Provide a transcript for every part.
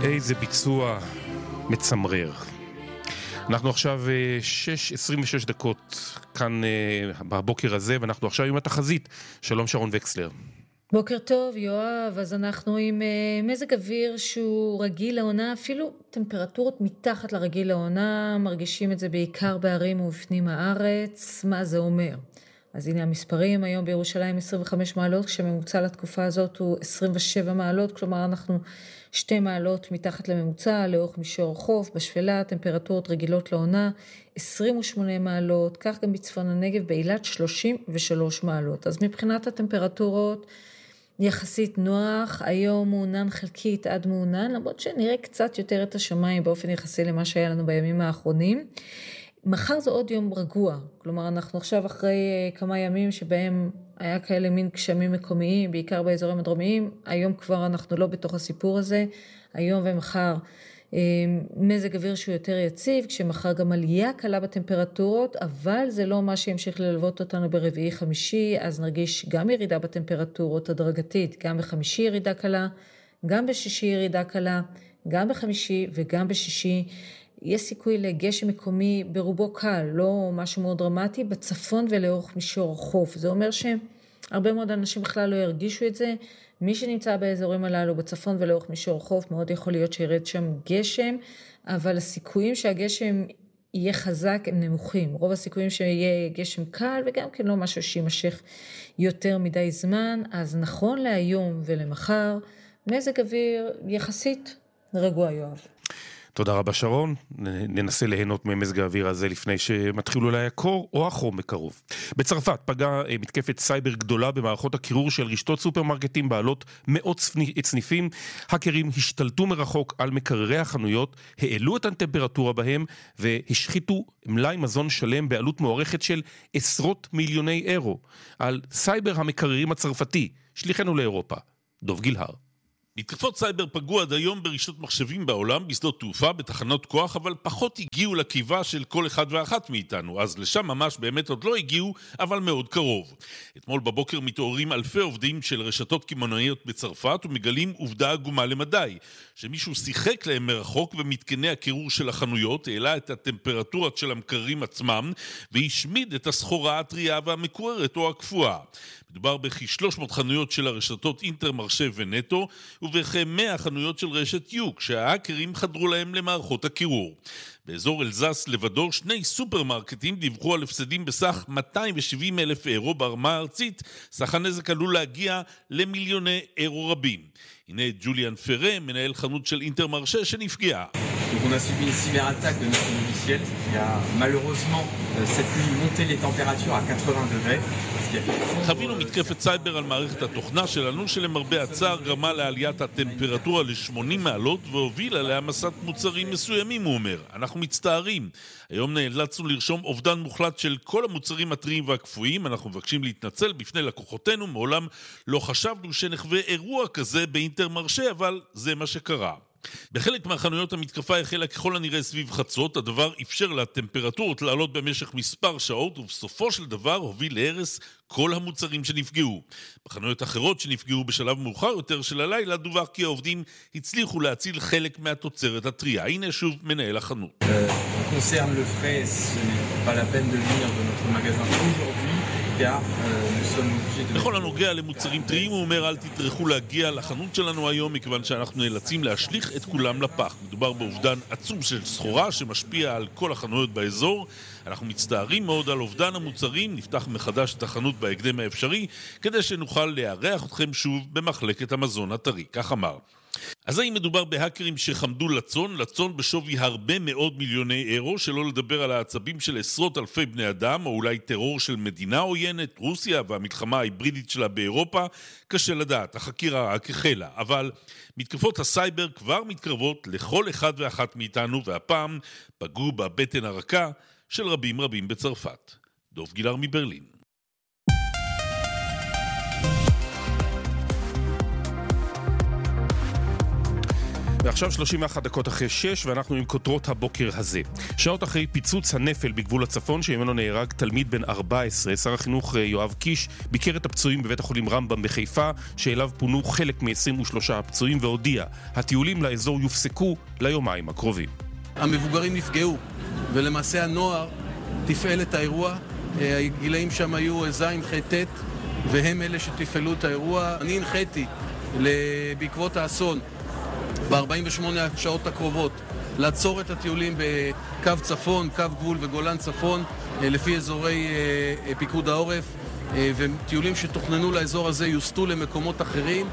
איזה ביצוע מצמרר. אנחנו עכשיו 6:26 כאן בבוקר הזה, ואנחנו עכשיו עם התחזית. שלום שרון וקסלר. בוקר טוב יואב, אז אנחנו עם מזג אוויר שהוא רגיל לעונה, אפילו טמפרטורות מתחת לרגיל לעונה, מרגישים את זה בעיקר בערים ובפנים הארץ. מה זה אומר? אז הנה המספרים, היום בירושלים 25 מעלות, כשממוצע לתקופה הזאת הוא 27 מעלות, כלומר אנחנו 2 מעלות מתחת לממוצע, לאורך מישור החוף, בשפלה, טמפרטורות רגילות לעונה, 28 מעלות, כך גם בצפון הנגב, באילת 33 מעלות. אז מבחינת הטמפרטורות, יחסית נוח, היום מעונן חלקית עד מעונן, למרות שנראה קצת יותר את השמיים באופן יחסי למה שהיה לנו בימים האחרונים. מחר זה עוד יום רגוע, כלומר אנחנו עכשיו אחרי כמה ימים שבהם היה כאלה מין גשמים מקומיים, בעיקר באזורים הדרומיים, היום כבר אנחנו לא בתוך הסיפור הזה, היום ומחר מזג אוויר שהוא יותר יציב, כשמחר גם עלייה קלה בטמפרטורות, אבל זה לא מה שימשיך ללוות אותנו ברביעי חמישי, אז נרגיש גם ירידה בטמפרטורות הדרגתית, גם בחמישי ירידה קלה, גם בשישי ירידה קלה, גם בחמישי וגם בשישי, יש סיכוי לגשם מקומי ברובו קל, לא משהו מאוד דרמטי, בצפון ולאורך מישור החוף. זה אומר שהרבה מאוד אנשים בכלל לא ירגישו את זה. מי שנמצא באזורים הללו בצפון ולאורך מישור החוף, מאוד יכול להיות שירד שם גשם, אבל הסיכויים שהגשם יהיה חזק הם נמוכים. רוב הסיכויים שיהיה גשם קל, וגם כן לא משהו שימשך יותר מדי זמן. אז נכון להיום ולמחר, מזג אוויר יחסית רגוע יואב. תודה רבה שרון, ננסה ליהנות ממזג האוויר הזה לפני שמתחיל אולי הקור או החום בקרוב. בצרפת פגעה מתקפת סייבר גדולה במערכות הקירור של רשתות סופרמרקטים בעלות מאות סניפים. הקרים השתלטו מרחוק על מקררי החנויות, העלו את הטמפרטורה בהם והשחיתו מלאי מזון שלם בעלות מוערכת של עשרות מיליוני אירו. על סייבר המקררים הצרפתי, שליחנו לאירופה, דוב גילהר. מתקפות סייבר פגעו עד היום ברשתות מחשבים בעולם, בשדות תעופה, בתחנות כוח, אבל פחות הגיעו לקיבה של כל אחד ואחת מאיתנו, אז לשם ממש באמת עוד לא הגיעו, אבל מאוד קרוב. אתמול בבוקר מתעוררים אלפי עובדים של רשתות קמעונאיות בצרפת, ומגלים עובדה עגומה למדי, שמישהו שיחק להם מרחוק במתקני הקירור של החנויות, העלה את הטמפרטורות של המקררים עצמם, והשמיד את הסחורה הטריה והמקוררת או הקפואה. מדובר בכ-300 חנויות של הרשתות אינטרמרשה ונטו, ובכ-100 חנויות של רשת יוק, שההאקרים חדרו להם למערכות הקירור. באזור אלזס לבדו, 2 סופרמרקטים דיווחו על הפסדים בסך 270,000 אירו ברמה הארצית, סך הנזק עלול להגיע למיליוני אירו רבים. הנה ג'וליאן פרה, מנהל חנות של אינטרמרשה, שנפגע. Donc on a subi une cyberattaque de notre logiciel qui a malheureusement cette nuit monté les températures à 80 degrés. חווינו מתקפת סייבר על מערכת התוכנה שלנו, שלמרבה הצער גרמה לעליית הטמפרטורה ל-80 מעלות והובילה להמסת מוצרים מסוימים, הוא אומר. אנחנו מצטערים. היום נאלצנו לרשום אובדן מוחלט של כל המוצרים הטריים והקפואים. אנחנו מבקשים להתנצל בפני לקוחותינו, מעולם לא חשבנו שנחווה אירוע כזה באינטרמרשה, אבל זה מה שקרה. בחלק מהחנויות המתקפה החלה ככל הנראה סביב חצות, הדבר אפשר לטמפרטורות לעלות במשך מספר שעות, ובסופו של דבר הוביל להרס כל המוצרים שנפגעו. בחנויות אחרות שנפגעו בשלב מאוחר יותר של הלילה, דווח כי העובדים הצליחו להציל חלק מהתוצרת הטריה. הנה שוב מנהל החנות. concerne le frais, ce n'est pas la peine de venir de notre magasin aujourd'hui. בכל הנוגע למוצרים טריים, הוא אומר, אל תטרחו להגיע לחנות שלנו היום, מכיוון שאנחנו נאלצים להשליך את כולם לפח. מדובר באובדן עצום של סחורה שמשפיע על כל החנויות באזור. אנחנו מצטערים מאוד על אובדן המוצרים, נפתח מחדש את החנות בהקדם האפשרי, כדי שנוכל לארח אתכם שוב במחלקת המזון הטרי, כך אמר. אז האם מדובר בהאקרים שחמדו לצון בשווי הרבה מאוד מיליוני אירו, שלא לדבר על העצבים של עשרות אלפי בני אדם, או אולי טרור של מדינה עוינת, רוסיה והמלחמה ההיברידית שלה באירופה? קשה לדעת, החקירה רק החלה, אבל מתקפות הסייבר כבר מתקרבות לכל אחד ואחת מאיתנו, והפעם פגעו בבטן הרכה של רבים רבים בצרפת. דוב גילהר מברלין. ועכשיו 31 דקות אחרי 6 ואנחנו עם כותרות הבוקר הזה. שעות אחרי פיצוץ הנפל בגבול הצפון שממנו נהרג תלמיד בן 14, שר החינוך יואב קיש ביקר את הפצועים בבית החולים רמב"ם בחיפה, שאליו פונו חלק מ-23 הפצועים, והודיע, הטיולים לאזור יופסקו ליומיים הקרובים. המבוגרים נפגעו, ולמעשה הנוער תפעל את האירוע. הגילאים שם היו זין, ח', והם אלה שתפעלו את האירוע. אני הנחיתי בעקבות האסון ב-48 השעות הקרובות לעצור את הטיולים בקו צפון, קו גבול וגולן צפון לפי אזורי פיקוד העורף, וטיולים שתוכננו לאזור הזה יוסטו למקומות אחרים.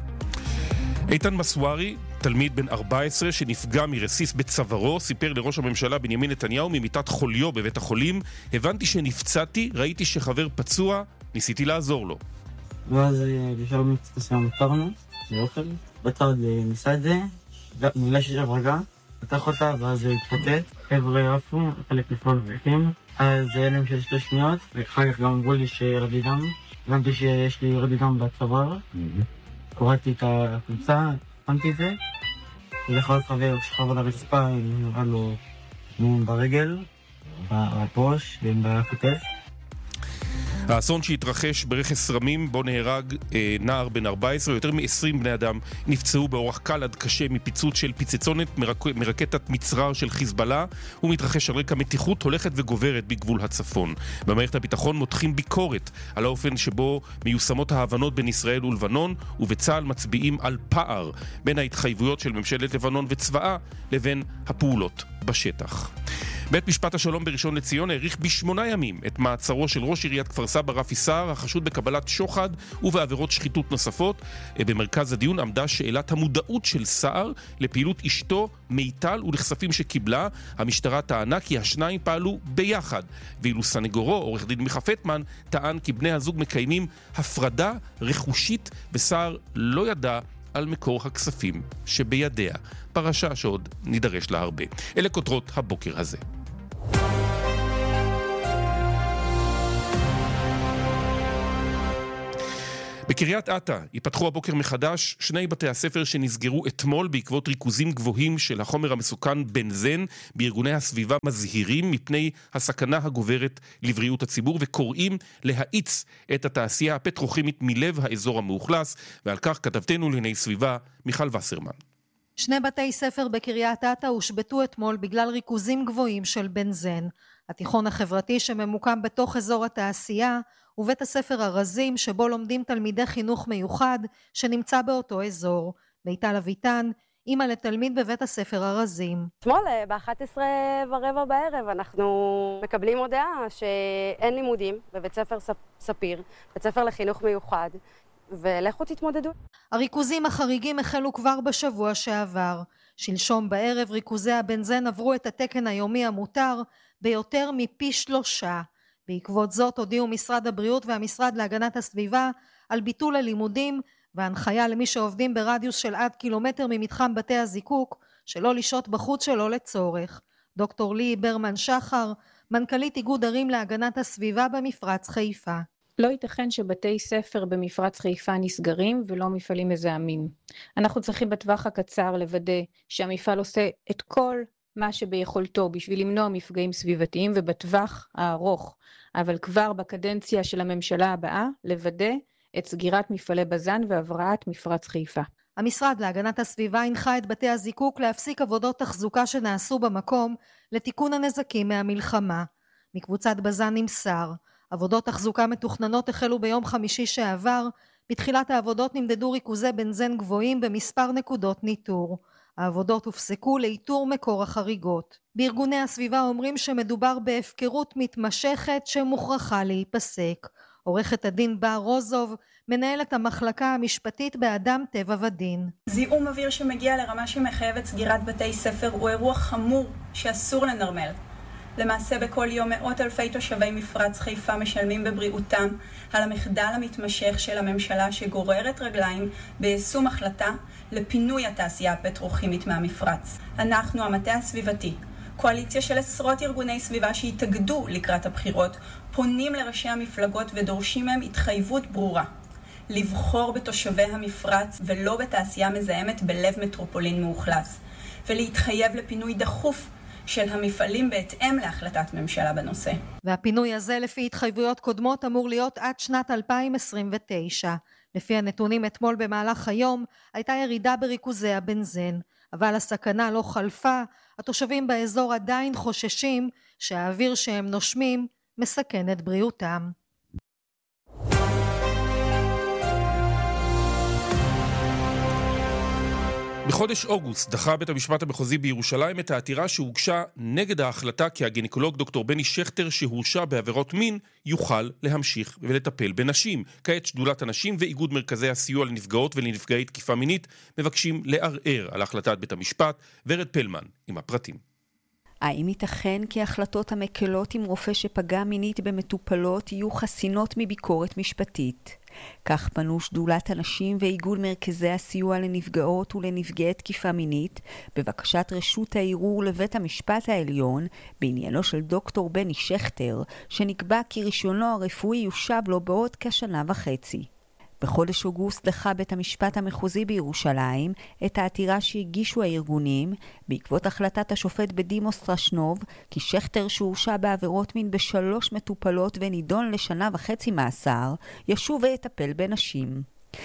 איתן מסוארי, תלמיד בן 14 שנפגע מרסיס בצווארו, סיפר לראש הממשלה בנימין נתניהו ממיטת חוליו בבית החולים, הבנתי שנפצעתי, ראיתי שחבר פצוע, ניסיתי לעזור לו. ואז בשביל מצטסם מפרנו, זה אוכל, בצד ניסה את זה, מילה ששב רגע, פתח אותה ואז זה התפוצץ, חבר'ה עפו, חלק לפעול והקים, אז זה הלם של 2 שניות, ואחר כך גם אמרו לי שירדי דם, הבנתי שיש לי ירדי דם בצוואר, קוראתי את הקבוצה, שמתי את זה, ולכל חבר שכב על הרצפה, נראה לו ברגל, בראש ובכתף. האסון שהתרחש ברכס רמים בו נהרג נער בן 14, יותר מ-20 בני אדם נפצעו באורח קל עד קשה מפיצוץ של פיצצונת מרקטת מצרר של חיזבאללה. הוא מתרחש על רקע מתיחות הולכת וגוברת בגבול הצפון. במערכת הביטחון מותחים ביקורת על האופן שבו מיושמות ההבנות בין ישראל ולבנון, ובצה"ל מצביעים על פער בין ההתחייבויות של ממשלת לבנון וצבאה לבין הפעולות בשטח. בית משפט השלום בראשון לציון העריך ב8 ימים את מעצרו של ראש עיריית כפר סבא רפי סער, החשוד בקבלת שוחד ובעבירות שחיתות נוספות. במרכז הדיון עמדה שאלת המודעות של סער לפעילות אשתו מיטל ולכספים שקיבלה. המשטרה טענה כי השניים פעלו ביחד, ואילו סנגורו עורך דין מיכה פטמן טען כי בני הזוג מקיימים הפרדה רכושית וסער לא ידע על מקור הכספים שבידיה. פרשה שעוד נידרש לה הרבה. אלה כותרות הבוקר הזה. בקריית אתא ייפתחו הבוקר מחדש 2 בתי הספר שנסגרו אתמול בעקבות ריכוזים גבוהים של החומר המסוכן בנזן. בארגוני הסביבה מזהירים מפני הסכנה הגוברת לבריאות הציבור וקוראים להאיץ את התעשייה הפטרוכימית מלב האזור המאוכלס, ועל כך כתבתנו לענייני סביבה מיכל וסרמן. 2 בתי ספר בקריית אתא הושבתו אתמול בגלל ריכוזים גבוהים של בנזן. התיכון החברתי שממוקם בתוך אזור התעשייה ובית הספר הרזים שבו לומדים תלמידי חינוך מיוחד שנמצא באותו אזור. מיטל אביטן, אמא לתלמיד בבית הספר הרזים. אתמול ב-11:15 בערב אנחנו מקבלים הודעה שאין לימודים בבית ספר ספיר, בית ספר לחינוך מיוחד, ולכו תתמודדו. הריכוזים החריגים החלו כבר בשבוע שעבר. שלשום בערב ריכוזי הבנזן עברו את התקן היומי המותר ביותר מפי 3. בעקבות זאת הודיעו משרד הבריאות והמשרד להגנת הסביבה על ביטול הלימודים והנחיה למי שעובדים ברדיוס של עד קילומטר ממתחם בתי הזיקוק שלא לשהות בחוץ שלא לצורך. דוקטור לי ברמן שחר, מנכ"לית איגוד ערים להגנת הסביבה במפרץ חיפה. לא ייתכן שבתי ספר במפרץ חיפה נסגרים ולא מפעלים מזהמים. אנחנו צריכים בטווח הקצר לוודא שהמפעל עושה את כל מה שביכולתו בשביל למנוע מפגעים סביבתיים, ובטווח הארוך, אבל כבר בקדנציה של הממשלה הבאה, לוודא את סגירת מפעלי בזן והבראת מפרץ חיפה. המשרד להגנת הסביבה הנחה את בתי הזיקוק להפסיק עבודות תחזוקה שנעשו במקום לתיקון הנזקים מהמלחמה. מקבוצת בזן נמסר, עבודות תחזוקה מתוכננות החלו ביום חמישי שעבר, בתחילת העבודות נמדדו ריכוזי בנזן גבוהים במספר נקודות ניטור. העבודות הופסקו לאיתור מקור החריגות. בארגוני הסביבה אומרים שמדובר בהפקרות מתמשכת שמוכרחה להיפסק. עורכת הדין בר רוזוב, מנהלת המחלקה המשפטית באדם טבע ודין. זיהום אוויר שמגיע לרמה שמחייבת סגירת בתי ספר הוא אירוע חמור שאסור לנרמל. למעשה בכל יום מאות אלפי תושבי מפרץ חיפה משלמים בבריאותם על המחדל המתמשך של הממשלה שגוררת רגליים ביישום החלטה לפינוי התעשייה הפטרוכימית מהמפרץ. אנחנו, המטה הסביבתי, קואליציה של עשרות ארגוני סביבה שהתאגדו לקראת הבחירות, פונים לראשי המפלגות ודורשים מהם התחייבות ברורה. לבחור בתושבי המפרץ ולא בתעשייה מזהמת בלב מטרופולין מאוכלס, ולהתחייב לפינוי דחוף של המפעלים בהתאם להחלטת ממשלה בנושא. והפינוי הזה לפי התחייבויות קודמות אמור להיות עד שנת 2029. לפי הנתונים אתמול במהלך היום הייתה ירידה בריכוזי הבנזן, אבל הסכנה לא חלפה. התושבים באזור עדיין חוששים שהאוויר שהם נושמים מסכן את בריאותם. בחודש אוגוסט דחה בית המשפט המחוזי בירושלים את העתירה שהוגשה נגד ההחלטה כי הגינקולוג דוקטור בני שכטר שהורשע בעבירות מין יוכל להמשיך ולטפל בנשים. כעת שדולת הנשים ואיגוד מרכזי הסיוע לנפגעות ולנפגעי תקיפה מינית מבקשים לערער על החלטת בית המשפט. ורד פלמן עם הפרטים. האם ייתכן כי החלטות המקלות עם רופא שפגע מינית במטופלות יהיו חסינות מביקורת משפטית? כך פנו שדולת הנשים ואיגוד מרכזי הסיוע לנפגעות ולנפגעי תקיפה מינית בבקשת רשות הערעור לבית המשפט העליון בעניינו של דוקטור בני שכטר, שנקבע כי רישיונו הרפואי יושב לו בעוד כשנה וחצי. בחודש אוגוסט דחה בית המשפט המחוזי בירושלים את העתירה שהגישו הארגונים בעקבות החלטת השופט בדימוס טרשנוב כי שכטר שהורשע בעבירות מין ב3 מטופלות ונידון לשנה וחצי מאסר ישוב ויטפל בנשים.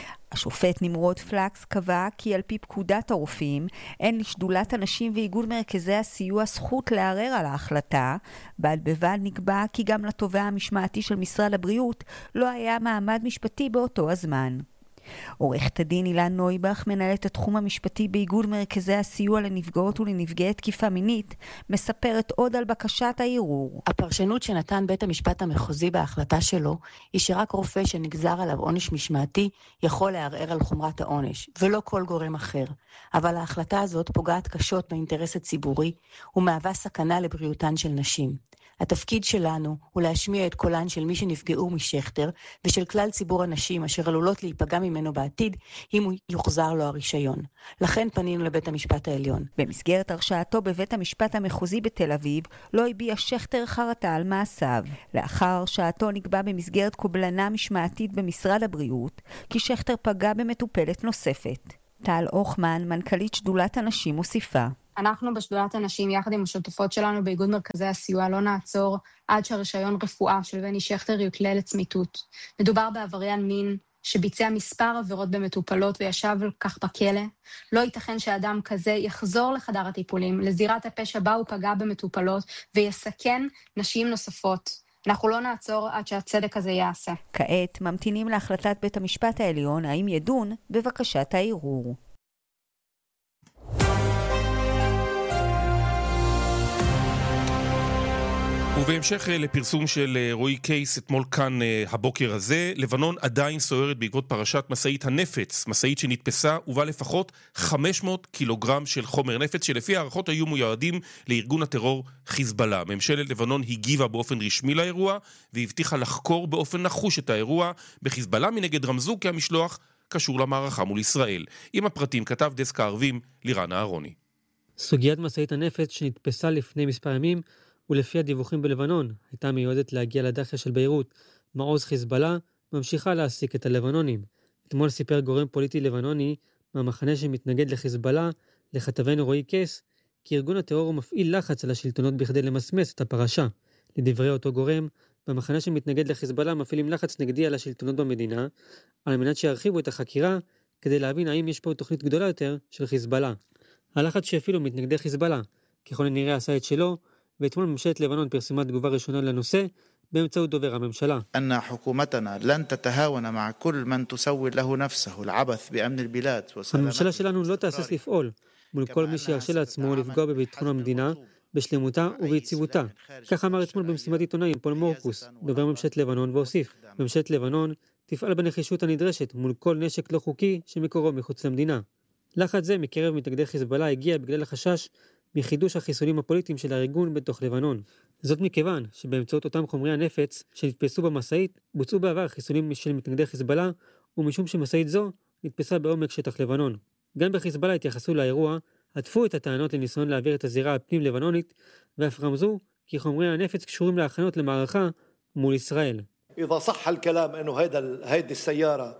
השופט נמרוד פלקס קבע כי על פי פקודת הרופאים אין לשדולת הנשים ואיגוד מרכזי הסיוע זכות לערער על ההחלטה. בד בבד נקבע כי גם לתובע המשמעתי של משרד הבריאות לא היה מעמד משפטי באותו הזמן. עורכת הדין אילן נויבך, מנהלת התחום המשפטי באיגוד מרכזי הסיוע לנפגעות ולנפגעי תקיפה מינית, מספרת עוד על בקשת הערעור. הפרשנות שנתן בית המשפט המחוזי בהחלטה שלו היא שרק רופא שנגזר עליו עונש משמעתי יכול לערער על חומרת העונש, ולא כל גורם אחר. אבל ההחלטה הזאת פוגעת קשות באינטרס הציבורי ומהווה סכנה לבריאותן של נשים. התפקיד שלנו הוא להשמיע את קולן של מי שנפגעו משכטר ושל כלל ציבור הנשים אשר עלולות להיפגע ממנו בעתיד אם הוא יוחזר לו הרישיון. לכן פנינו לבית המשפט העליון. במסגרת הרשעתו בבית המשפט המחוזי בתל אביב לא הביע שכטר חרטה על מעשיו. לאחר הרשעתו נקבע במסגרת קובלנה משמעתית במשרד הבריאות כי שכטר פגע במטופלת נוספת. טל אוחמן, מנכ"לית שדולת הנשים, מוסיפה. אנחנו בשדולת הנשים, יחד עם השותפות שלנו באיגוד מרכזי הסיוע, לא נעצור עד שהרישיון רפואה של בני שכטר יותלה לצמיתות. מדובר בעבריין מין שביצע מספר עבירות במטופלות וישב כך בכלא. לא ייתכן שאדם כזה יחזור לחדר הטיפולים, לזירת הפשע בה הוא פגע במטופלות, ויסכן נשים נוספות. אנחנו לא נעצור עד שהצדק הזה יעשה. כעת ממתינים להחלטת בית המשפט העליון האם ידון בבקשת הערעור. ובהמשך לפרסום של רועי קייס אתמול כאן הבוקר הזה, לבנון עדיין סוערת בעקבות פרשת מסעית הנפץ, מסעית שנתפסה ובה לפחות 500 קילוגרם של חומר נפץ שלפי הערכות היו מיועדים לארגון הטרור חיזבאללה. ממשלת לבנון הגיבה באופן רשמי לאירוע והבטיחה לחקור באופן נחוש את האירוע. בחיזבאללה מנגד רמזו כי המשלוח קשור למערכה מול ישראל. עם הפרטים כתב דסק הערבים לירן אהרוני. סוגיית מסעית הנפץ שנתפסה לפני מספר ימים ולפי הדיווחים בלבנון, הייתה מיועדת להגיע לדחיה של ביירות. מעוז חיזבאללה ממשיכה להעסיק את הלבנונים. אתמול סיפר גורם פוליטי לבנוני מהמחנה שמתנגד לחיזבאללה, לכתבנו רועי קייס, כי ארגון הטרור מפעיל לחץ על השלטונות בכדי למסמס את הפרשה. לדברי אותו גורם, במחנה שמתנגד לחיזבאללה מפעילים לחץ נגדי על השלטונות במדינה, על מנת שירחיבו את החקירה, כדי להבין האם יש פה תוכנית גדולה יותר של חיזבאללה. הלחץ שהפעילו מתנגדי חיזבאללה, ככל הנראה עשה את שלו, ואתמול ממשלת לבנון פרסמה תגובה ראשונה לנושא באמצעות דובר הממשלה. أن حكومتنا لن تتهاون مع كل من تسول له نفسه العبث بأمن البلاد. הממשלה שלנו לא תהסס לפעול מול כל מי שירשה לעצמו לפגוע בביטחון המדינה, בשלמותה וביציבותה. כך אמר אתמול במסיבת עיתונאים פול מורקוס, דובר ממשלת לבנון, והוסיף: ממשלת לבנון תפעל בנחישות הנדרשת מול כל נשק לא חוקי שמקורו מחוץ למדינה. לחץ זה מקרב מתנגדי חיזבאללה הגיע בגלל החשש מחידוש החיסולים הפוליטיים של הארגון בתוך לבנון. זאת מכיוון שבאמצעות אותם חומרי הנפץ שנתפסו במסעית בוצעו בעבר חיסולים של מתנגדי חיזבאללה, ומשום שמסעית זו נתפסה בעומק שטח לבנון. גם בחיזבאללה התייחסו לאירוע, עטפו את הטענות לניסיון להעביר את הזירה הפנים לבנונית, ואף רמזו כי חומרי הנפץ קשורים להכנות למערכה מול ישראל. إذا صح الكلام إنه هيدي السيارة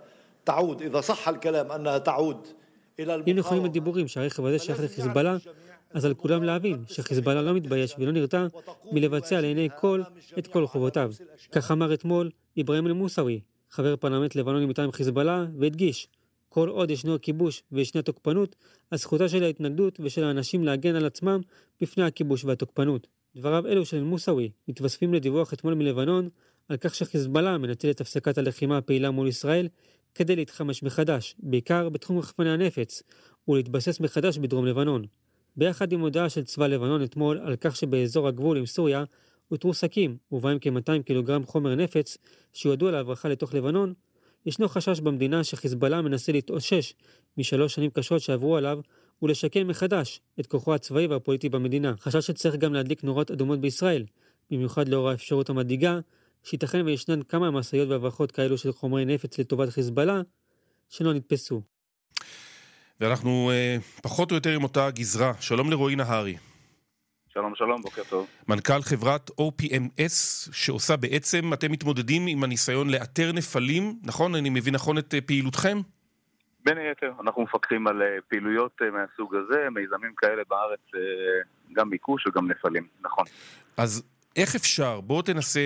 تعود إذا صح الكلام أنها تعود إلى אם נכונים הדיבורים שהרכב הזה שייך לחיזבאללה, אז על כולם להבין שחיזבאללה לא מתבייש ולא נרתע מלבצע לעיני כל את כל חובותיו. כך אמר אתמול אברהים אל-מוסאווי, חבר פרלמנט לבנוני מטעם חיזבאללה, והדגיש, כל עוד ישנו הכיבוש וישנה תוקפנות, אז זכותה של ההתנגדות ושל האנשים להגן על עצמם בפני הכיבוש והתוקפנות. דבריו אלו של אל-מוסאווי מתווספים לדיווח אתמול מלבנון על כך שחיזבאללה מנצל את הפסקת הלחימה הפעילה מול ישראל כדי להתחמש מחדש, בעיקר בתחום רחפני הנפץ, ולהתבסס מחדש בדרום לבנון. ביחד עם הודעה של צבא לבנון אתמול על כך שבאזור הגבול עם סוריה הותרו שקים ובהם כ-200 קילוגרם חומר נפץ שיועדו להברחה לתוך לבנון, ישנו חשש במדינה שחיזבאללה מנסה להתאושש מ3 שנים קשות שעברו עליו ולשקם מחדש את כוחו הצבאי והפוליטי במדינה. חשש שצריך גם להדליק נורות אדומות בישראל, במיוחד לאור האפשרות המדאיגה שייתכן וישנן כמה משאיות והברחות כאלו של חומרי נפץ לטובת חיזבאללה שלא נתפסו. ואנחנו פחות או יותר עם אותה גזרה. שלום לרועי נהרי. שלום, שלום, בוקר טוב. מנכ"ל חברת OPMS, שעושה בעצם, אתם מתמודדים עם הניסיון לאתר נפלים, נכון? אני מבין נכון את פעילותכם? בין היתר, אנחנו מפקחים על פעילויות מהסוג הזה, מיזמים כאלה בארץ, גם ביקוש וגם נפלים, נכון. אז איך אפשר? בואו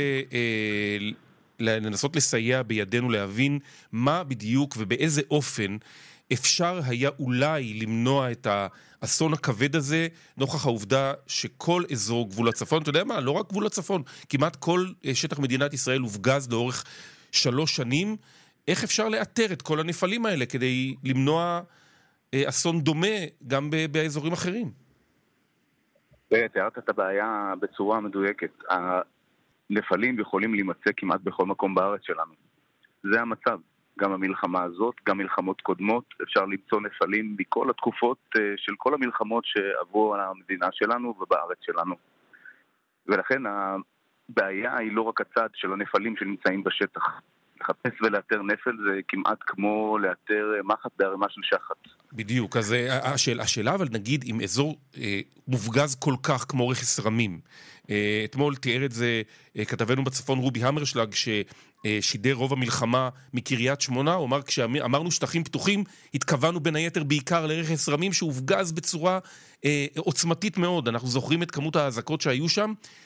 לנסות לסייע בידינו להבין מה בדיוק ובאיזה אופן אפשר היה אולי למנוע את האסון הכבד הזה, נוכח העובדה שכל אזור גבול הצפון, אתה יודע מה? לא רק גבול הצפון, כמעט כל שטח מדינת ישראל הופגז לאורך 3 שנים. איך אפשר לאתר את כל הנפלים האלה כדי למנוע אסון דומה גם באזורים אחרים? תיארת את הבעיה בצורה מדויקת. הנפלים יכולים להימצא כמעט בכל מקום בארץ שלנו. זה המצב. גם המלחמה הזאת, גם מלחמות קודמות, אפשר למצוא נפלים בכל התקופות של כל המלחמות שעברו על המדינה שלנו ובארץ שלנו. ולכן הבעיה היא לא רק הצד של הנפלים שנמצאים בשטח. לחפש ולאתר נפל זה כמעט כמו לאתר מחט בערימה של שחת. בדיוק, אז השאלה אבל נגיד אם אזור מופגז כל כך כמו רכס רמים, אתמול תיאר את זה כתבנו בצפון רובי המרשלג ששידר רוב המלחמה מקריית שמונה, הוא אמר כשאמרנו שטחים פתוחים התכוונו בין היתר בעיקר לרכס רמים שהופגז בצורה עוצמתית מאוד. אנחנו זוכרים את כמות ההזקות שהיו שם,